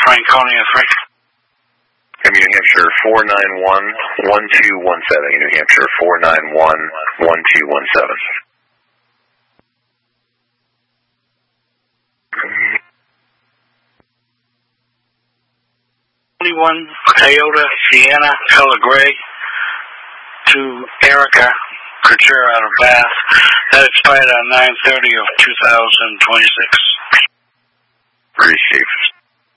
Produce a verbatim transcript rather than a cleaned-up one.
Franconia three. New Hampshire four nine one, one two one seven. New Hampshire four nine one, one two one seven. twenty-one Toyota Sienna color gray to Erica Couture out of Bath. That expired on nine thirty of two thousand twenty-six. Received.